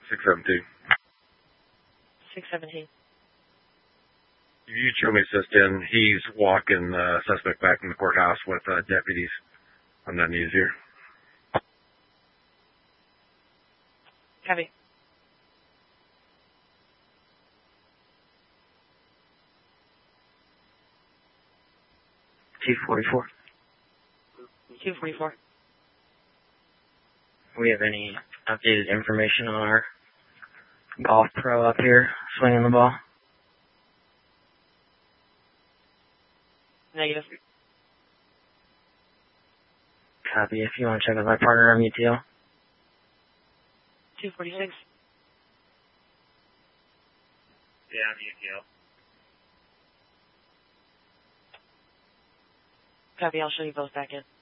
617. 617. You show me assist in. He's walking suspect back in the courthouse with deputies. I'm not easier. Copy. T-44. 244. We have any updated information on our golf pro up here swinging the ball? Negative. Copy. If you want to check with my partner, I'm UTL. 246. Yeah, I'm UTL. Copy, I'll show you both back in.